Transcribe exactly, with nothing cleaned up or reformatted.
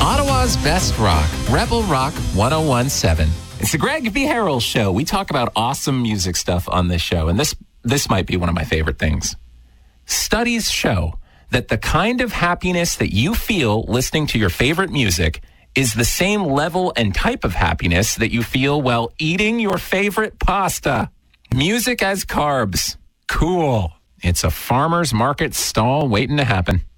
Ottawa's best rock, Rebel Rock ten seventeen. It's the Greg V. Harrell Show. We talk about awesome music stuff on this show, and this this might be one of my favorite things. Studies show that the kind of happiness that you feel listening to your favorite music is the same level and type of happiness that you feel while eating your favorite pasta. Music as carbs. Cool. It's a farmer's market stall waiting to happen.